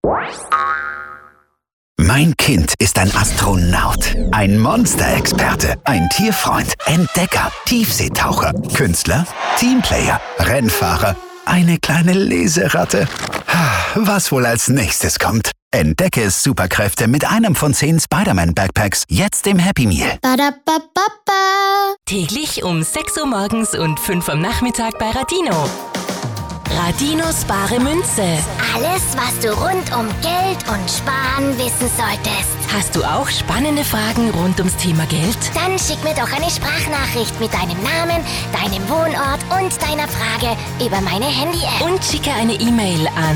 Mein Kind ist ein Astronaut, ein Monsterexperte, ein Tierfreund, Entdecker, Tiefseetaucher, Künstler, Teamplayer, Rennfahrer, eine kleine Leseratte. Was wohl als nächstes kommt? Entdecke Superkräfte mit einem von 10 Spider-Man-Backpacks jetzt im Happy Meal. Badabababa. Täglich um 6 Uhr morgens und 5 Uhr am Nachmittag bei Radino. Radinos bare Münze. Alles, was du rund um Geld und Sparen wissen solltest. Hast du auch spannende Fragen rund ums Thema Geld? Dann schick mir doch eine Sprachnachricht mit deinem Namen, deinem Wohnort und deiner Frage über meine Handy-App. Und schicke eine E-Mail an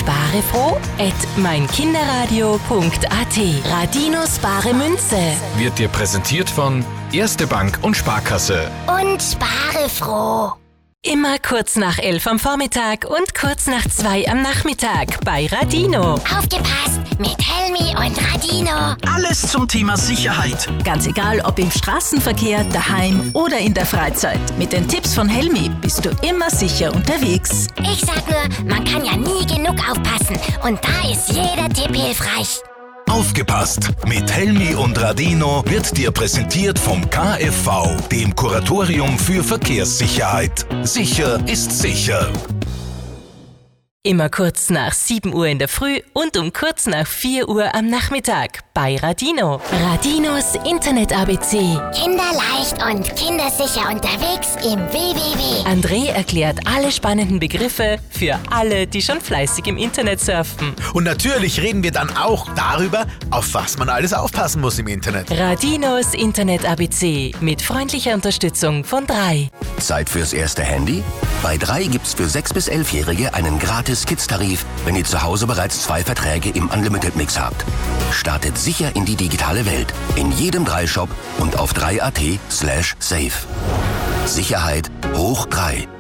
sparefroh@meinkinderradio.at. Radinos bare Münze. Wird dir präsentiert von Erste Bank und Sparkasse. Und spare froh. Immer kurz nach 11 am Vormittag und kurz nach 2 am Nachmittag bei Radino. Aufgepasst mit Helmi und Radino. Alles zum Thema Sicherheit. Ganz egal, ob im Straßenverkehr, daheim oder in der Freizeit. Mit den Tipps von Helmi bist du immer sicher unterwegs. Ich sag nur, man kann ja nie genug aufpassen. Und da ist jeder Tipp hilfreich. Aufgepasst! Mit Helmi und Radino wird dir präsentiert vom KfV, dem Kuratorium für Verkehrssicherheit. Sicher ist sicher. Immer kurz nach 7 Uhr in der Früh und um kurz nach 4 Uhr am Nachmittag bei Radino. Radinos Internet-ABC. Kinderleicht und kindersicher unterwegs im www. André erklärt alle spannenden Begriffe für alle, die schon fleißig im Internet surfen. Und natürlich reden wir dann auch darüber, auf was man alles aufpassen muss im Internet. Radinos Internet-ABC mit freundlicher Unterstützung von 3. Zeit fürs erste Handy? Bei 3 gibt's für 6- bis 11-Jährige einen gratis Kids-Tarif, wenn ihr zu Hause bereits 2 Verträge im Unlimited-Mix habt. Startet sicher in die digitale Welt. In jedem 3-Shop und auf 3.at/safe. Sicherheit hoch 3.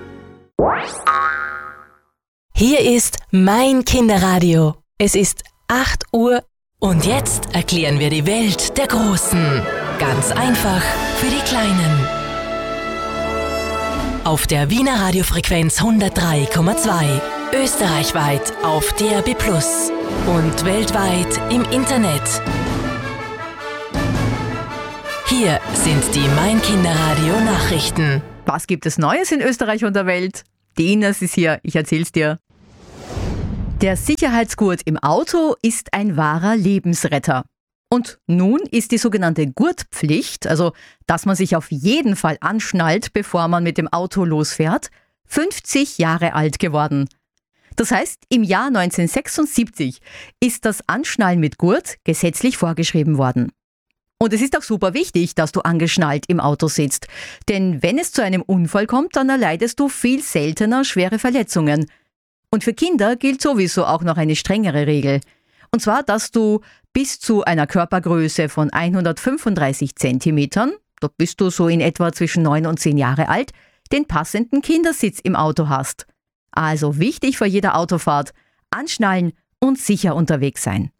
Hier ist mein Kinderradio. Es ist 8 Uhr und jetzt erklären wir die Welt der Großen. Ganz einfach für die Kleinen. Auf der Wiener Radiofrequenz 103,2. Österreichweit auf DAB+ und weltweit im Internet. Hier sind die Mein Kinderradio Nachrichten. Was gibt es Neues in Österreich und der Welt? Die Ines ist hier, ich erzähl's dir. Der Sicherheitsgurt im Auto ist ein wahrer Lebensretter. Und nun ist die sogenannte Gurtpflicht, also dass man sich auf jeden Fall anschnallt, bevor man mit dem Auto losfährt, 50 Jahre alt geworden. Das heißt, im Jahr 1976 ist das Anschnallen mit Gurt gesetzlich vorgeschrieben worden. Und es ist auch super wichtig, dass du angeschnallt im Auto sitzt. Denn wenn es zu einem Unfall kommt, dann erleidest du viel seltener schwere Verletzungen. Und für Kinder gilt sowieso auch noch eine strengere Regel. Und zwar, dass du bis zu einer Körpergröße von 135 Zentimetern, da bist du so in etwa zwischen 9 und 10 Jahre alt, den passenden Kindersitz im Auto hast. Also wichtig vor jeder Autofahrt, anschnallen und sicher unterwegs sein.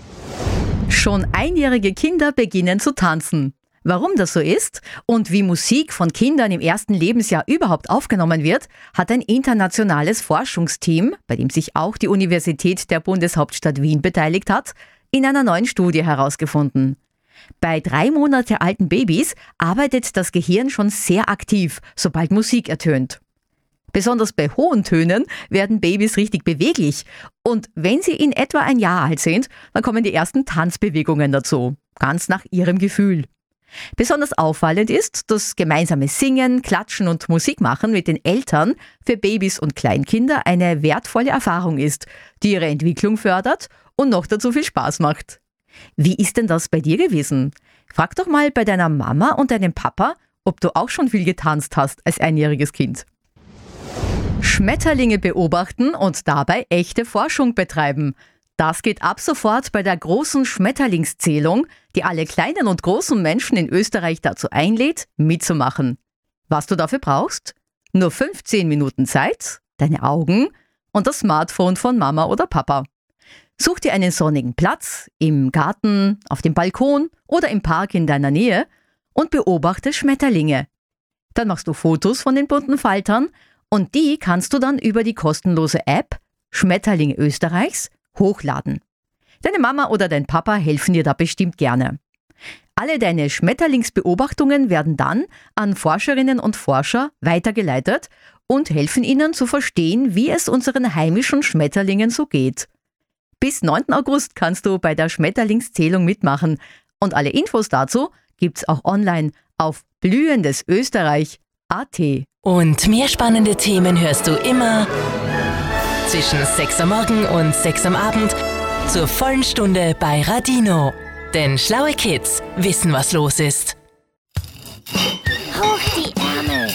Schon einjährige Kinder beginnen zu tanzen. Warum das so ist und wie Musik von Kindern im ersten Lebensjahr überhaupt aufgenommen wird, hat ein internationales Forschungsteam, bei dem sich auch die Universität der Bundeshauptstadt Wien beteiligt hat, in einer neuen Studie herausgefunden. Bei 3 Monate alten Babys arbeitet das Gehirn schon sehr aktiv, sobald Musik ertönt. Besonders bei hohen Tönen werden Babys richtig beweglich. Und wenn sie in etwa ein Jahr alt sind, dann kommen die ersten Tanzbewegungen dazu, ganz nach ihrem Gefühl. Besonders auffallend ist, dass gemeinsames Singen, Klatschen und Musik machen mit den Eltern für Babys und Kleinkinder eine wertvolle Erfahrung ist, die ihre Entwicklung fördert und noch dazu viel Spaß macht. Wie ist denn das bei dir gewesen? Frag doch mal bei deiner Mama und deinem Papa, ob du auch schon viel getanzt hast als einjähriges Kind. Schmetterlinge beobachten und dabei echte Forschung betreiben. Das geht ab sofort bei der großen Schmetterlingszählung, die alle kleinen und großen Menschen in Österreich dazu einlädt, mitzumachen. Was du dafür brauchst? Nur 15 Minuten Zeit, deine Augen und das Smartphone von Mama oder Papa. Such dir einen sonnigen Platz, im Garten, auf dem Balkon oder im Park in deiner Nähe und beobachte Schmetterlinge. Dann machst du Fotos von den bunten Faltern und die kannst du dann über die kostenlose App Schmetterlinge Österreichs hochladen. Deine Mama oder dein Papa helfen dir da bestimmt gerne. Alle deine Schmetterlingsbeobachtungen werden dann an Forscherinnen und Forscher weitergeleitet und helfen ihnen zu verstehen, wie es unseren heimischen Schmetterlingen so geht. Bis 9. August kannst du bei der Schmetterlingszählung mitmachen und alle Infos dazu gibt's auch online auf blühendesösterreich.at. Und mehr spannende Themen hörst du immer zwischen 6 am Morgen und 6 am Abend zur vollen Stunde bei Radino. Denn schlaue Kids wissen, was los ist. Hoch die Ärmel.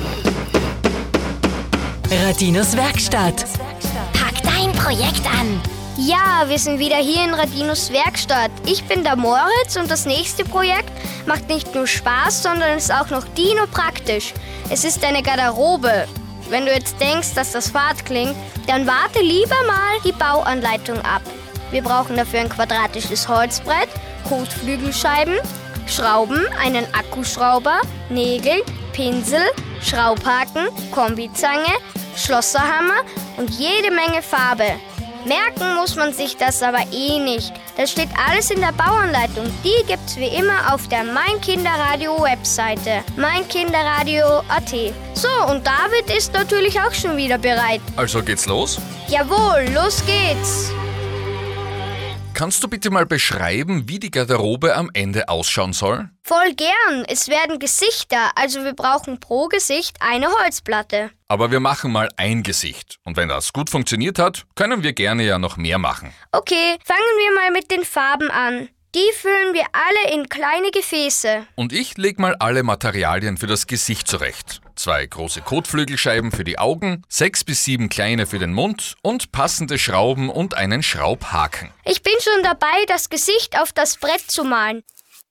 Radinos Werkstatt. Pack dein Projekt an. Ja, wir sind wieder hier in Radinos Werkstatt. Ich bin der Moritz und das nächste Projekt macht nicht nur Spaß, sondern ist auch noch dino-praktisch. Es ist eine Garderobe. Wenn du jetzt denkst, dass das fad klingt, dann warte lieber mal die Bauanleitung ab. Wir brauchen dafür ein quadratisches Holzbrett, Kotflügelscheiben, Schrauben, einen Akkuschrauber, Nägel, Pinsel, Schraubhaken, Kombizange, Schlosserhammer und jede Menge Farbe. Merken muss man sich das aber eh nicht. Das steht alles in der Bauanleitung. Die gibt's wie immer auf der Mein Kinderradio Webseite. meinkinderradio.at. So, und David ist natürlich auch schon wieder bereit. Also geht's los? Jawohl, los geht's. Kannst du bitte mal beschreiben, wie die Garderobe am Ende ausschauen soll? Voll gern. Es werden Gesichter, also wir brauchen pro Gesicht eine Holzplatte. Aber wir machen mal ein Gesicht. Und wenn das gut funktioniert hat, können wir gerne ja noch mehr machen. Okay, fangen wir mal mit den Farben an. Die füllen wir alle in kleine Gefäße. Und ich leg mal alle Materialien für das Gesicht zurecht. 2 große Kotflügelscheiben für die Augen, 6 bis 7 kleine für den Mund und passende Schrauben und einen Schraubhaken. Ich bin schon dabei, das Gesicht auf das Brett zu malen.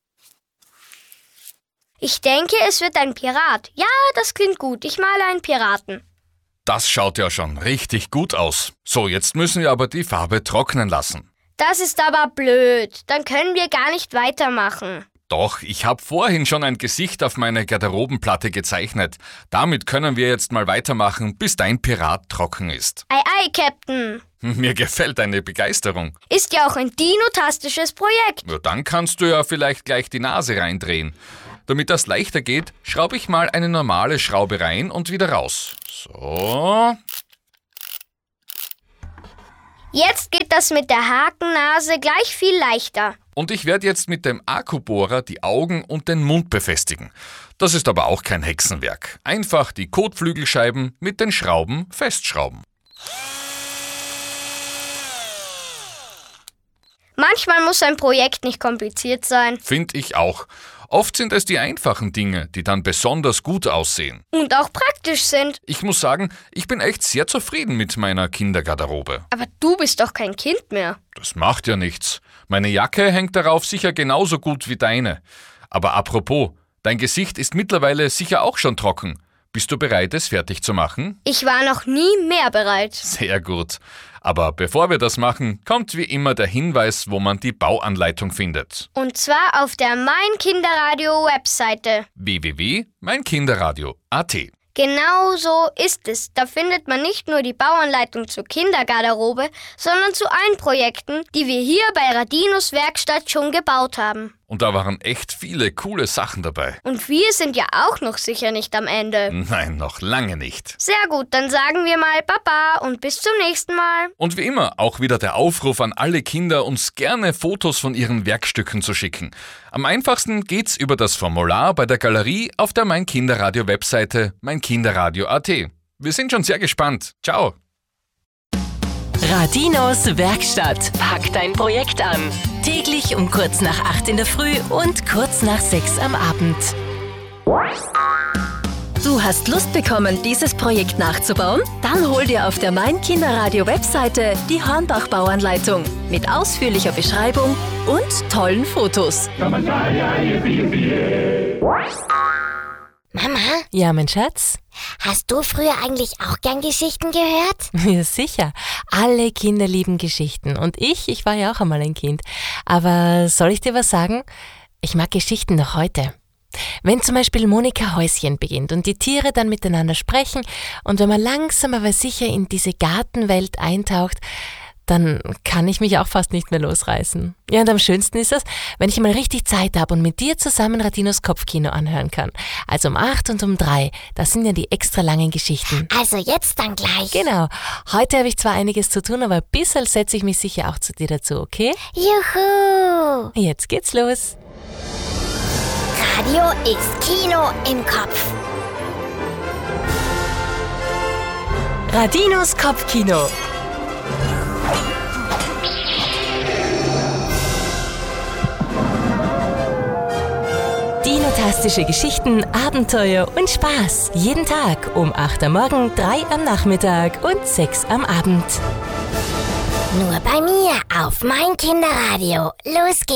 Ich denke, es wird ein Pirat. Ja, das klingt gut. Ich male einen Piraten. Das schaut ja schon richtig gut aus. So, jetzt müssen wir aber die Farbe trocknen lassen. Das ist aber blöd. Dann können wir gar nicht weitermachen. Doch, ich habe vorhin schon ein Gesicht auf meine Garderobenplatte gezeichnet. Damit können wir jetzt mal weitermachen, bis dein Pirat trocken ist. Ei, ei, Captain. Mir gefällt deine Begeisterung. Ist ja auch ein dinotastisches Projekt. Ja, dann kannst du ja vielleicht gleich die Nase reindrehen. Damit das leichter geht, schraube ich mal eine normale Schraube rein und wieder raus. So. Jetzt geht das mit der Hakennase gleich viel leichter. Und ich werde jetzt mit dem Akkubohrer die Augen und den Mund befestigen. Das ist aber auch kein Hexenwerk. Einfach die Kotflügelscheiben mit den Schrauben festschrauben. Manchmal muss ein Projekt nicht kompliziert sein. Finde ich auch. Oft sind es die einfachen Dinge, die dann besonders gut aussehen. Und auch praktisch sind. Ich muss sagen, ich bin echt sehr zufrieden mit meiner Kindergarderobe. Aber du bist doch kein Kind mehr. Das macht ja nichts. Meine Jacke hängt darauf sicher genauso gut wie deine. Aber apropos, dein Gesicht ist mittlerweile sicher auch schon trocken. Bist du bereit, es fertig zu machen? Ich war noch nie mehr bereit. Sehr gut. Aber bevor wir das machen, kommt wie immer der Hinweis, wo man die Bauanleitung findet. Und zwar auf der Mein Kinderradio Webseite. www.meinkinderradio.at. Genau so ist es. Da findet man nicht nur die Bauanleitung zur Kindergarderobe, sondern zu allen Projekten, die wir hier bei Radinos Werkstatt schon gebaut haben. Und da waren echt viele coole Sachen dabei. Und wir sind ja auch noch sicher nicht am Ende. Nein, noch lange nicht. Sehr gut, dann sagen wir mal Baba und bis zum nächsten Mal. Und wie immer auch wieder der Aufruf an alle Kinder, uns gerne Fotos von ihren Werkstücken zu schicken. Am einfachsten geht's über das Formular bei der Galerie auf der Mein Kinderradio Webseite meinkinderradio.at. Wir sind schon sehr gespannt. Ciao. Radinos Werkstatt. Pack dein Projekt an. Täglich um kurz nach 8 in der Früh und kurz nach 6 am Abend. Du hast Lust bekommen, dieses Projekt nachzubauen? Dann hol dir auf der Mein Kinderradio Webseite die Hornbach-Bauanleitung mit ausführlicher Beschreibung und tollen Fotos. Mama? Ja, mein Schatz? Hast du früher eigentlich auch gern Geschichten gehört? Ja, sicher. Alle Kinder lieben Geschichten. Und ich war ja auch einmal ein Kind. Aber soll ich dir was sagen? Ich mag Geschichten noch heute. Wenn zum Beispiel Monika Häuschen beginnt und die Tiere dann miteinander sprechen und wenn man langsam aber sicher in diese Gartenwelt eintaucht, dann kann ich mich auch fast nicht mehr losreißen. Ja, und am schönsten ist es, wenn ich mal richtig Zeit habe und mit dir zusammen Radinos Kopfkino anhören kann. Also um 8 und um 3, das sind ja die extra langen Geschichten. Also jetzt dann gleich. Genau. Heute habe ich zwar einiges zu tun, aber ein bisschen setze ich mich sicher auch zu dir dazu, okay? Juhu! Jetzt geht's los. Radio ist Kino im Kopf. Radinos Kopfkino. Dinotastische Geschichten, Abenteuer und Spaß. Jeden Tag um 8 am Morgen, 3 am Nachmittag und 6 am Abend. Nur bei mir auf mein Kinderradio. Los geht's.